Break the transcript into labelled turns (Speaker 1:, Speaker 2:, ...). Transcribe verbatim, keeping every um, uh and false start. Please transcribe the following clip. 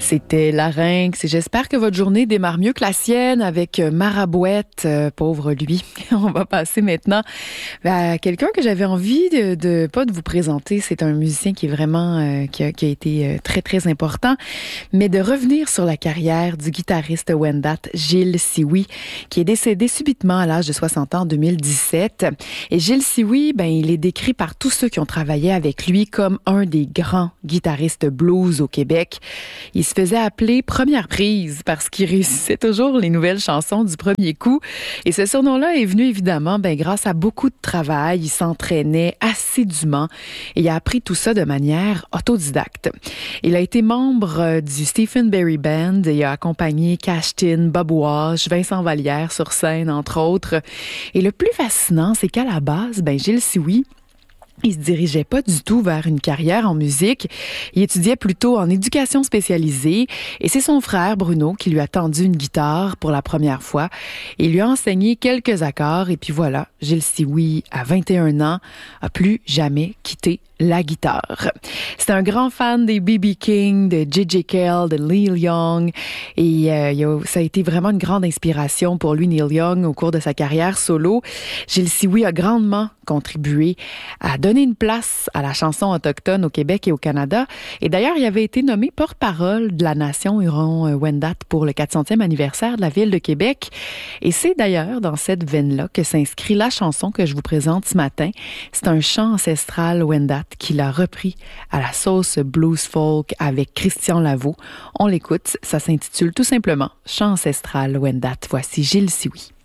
Speaker 1: C'était Larynx et j'espère que votre journée démarre mieux que la sienne avec Marabouette, euh, pauvre lui. On va passer maintenant à quelqu'un que j'avais envie de, de pas de vous présenter. C'est un musicien qui est vraiment euh, qui, a, qui a été très très important, mais de revenir sur la carrière du guitariste Wendat, Gilles Sioui, qui est décédé subitement à l'âge de soixante ans en deux mille dix-sept. Et Gilles Sioui, ben il est décrit par tous ceux qui ont travaillé avec lui comme un des grands guitaristes blues au Québec. Il se faisait appeler Première Prise parce qu'il réussissait toujours les nouvelles chansons du premier coup. Et ce surnom-là est venu évidemment ben, grâce à beaucoup de travail. Il s'entraînait assidûment et il a appris tout ça de manière autodidacte. Il a été membre du Stephen Berry Band et a accompagné Cashtin, Bob Walsh, Vincent Vallière sur scène, entre autres. Et le plus fascinant, c'est qu'à la base, ben, Gilles Sioui, il se dirigeait pas du tout vers une carrière en musique. Il étudiait plutôt en éducation spécialisée et c'est son frère Bruno qui lui a tendu une guitare pour la première fois et lui a enseigné quelques accords. Et puis voilà, Gilles Sioui, à vingt et un ans, a plus jamais quitté la guitare. C'est un grand fan des B B King, de J J Cale, de Neil Young et euh, il a, ça a été vraiment une grande inspiration pour lui, Neil Young, au cours de sa carrière solo. Gilles Sioui a grandement contribué à donner une place à la chanson autochtone au Québec et au Canada. Et d'ailleurs, il avait été nommé porte-parole de la nation Huron-Wendat pour le quatre centième anniversaire de la ville de Québec. Et c'est d'ailleurs dans cette veine-là que s'inscrit la chanson que je vous présente ce matin. C'est un chant ancestral Wendat qu'il a repris à la sauce blues folk avec Christian Lavaux. On l'écoute, ça s'intitule tout simplement Chant ancestral Wendat. Voici Gilles Sioui.